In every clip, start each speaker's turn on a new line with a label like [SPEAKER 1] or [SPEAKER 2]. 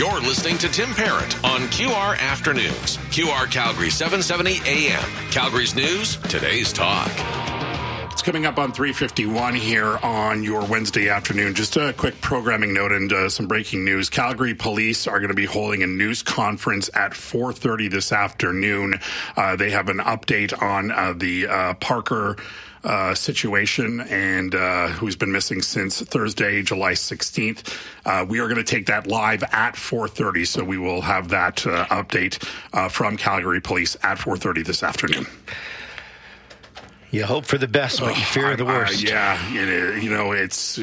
[SPEAKER 1] You're listening to Tim Parrott on QR Afternoons. QR Calgary 770 AM. Calgary's news, today's talk.
[SPEAKER 2] It's coming up on 3:51 here on your Wednesday afternoon. Just a quick programming note and some breaking news. Calgary Police are going to be holding a news conference at 4:30 this afternoon. They have an update on the Parker situation and who's been missing since Thursday, July 16th. We are going to take that live at 4:30, so we will have that update from Calgary Police at 4:30 this afternoon.
[SPEAKER 3] You hope for the best, but you fear the worst.
[SPEAKER 2] Yeah, it is. You know, it's.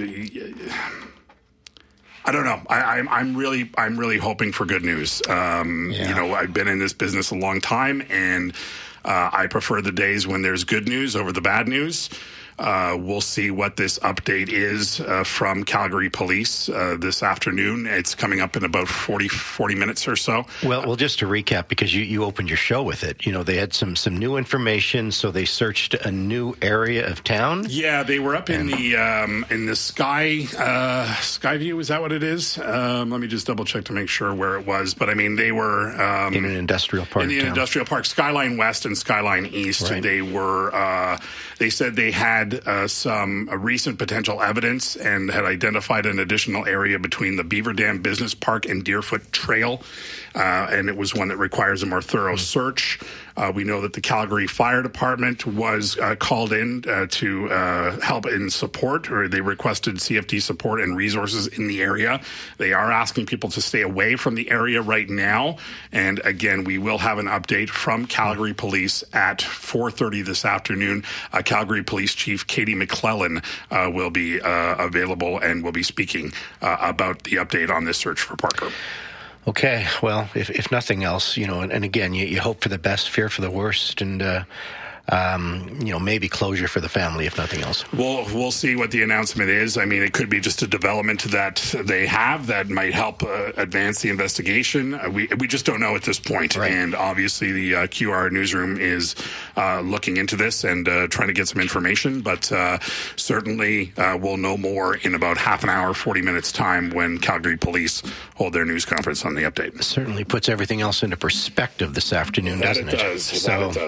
[SPEAKER 2] I don't know. I'm really hoping for good news. You know, I've been in this business a long time, and I prefer the days when there's good news over the bad news. We'll see what this update is from Calgary Police this afternoon. It's coming up in about 40 minutes or so.
[SPEAKER 3] Well, just to recap, because you opened your show with it, you know, they had some new information, so they searched a new area of town. Yeah,
[SPEAKER 2] they were up in the Skyview, is that what it is? Let me just double check to make sure where it was. But I mean, they were
[SPEAKER 3] in an industrial park.
[SPEAKER 2] In the industrial park, Skyline West and Skyline East. Right. They were. They said they had some recent potential evidence and had identified an additional area between the Beaver Dam Business Park and Deerfoot Trail, and it was one that requires a more thorough search. We know that the Calgary Fire Department was called in to help in support, or they requested CFD support and resources in the area. They are asking people to stay away from the area right now. And again, we will have an update from Calgary Police at 4:30 this afternoon. Calgary Police Chief Katie McClellan will be available and will be speaking about the update on this search for Parker.
[SPEAKER 3] Okay, well, if nothing else, you know, and again, you hope for the best, fear for the worst, and you know, maybe closure for the family, if nothing else.
[SPEAKER 2] We'll see what the announcement is. I mean, it could be just a development that they have that might help advance the investigation. We just don't know at this point. Right. And obviously, the QR newsroom is looking into this and trying to get some information. But certainly, we'll know more in about half an hour, 40 minutes time when Calgary Police hold their news conference on the update.
[SPEAKER 3] It certainly puts everything else into perspective this afternoon, doesn't it?
[SPEAKER 2] That it does.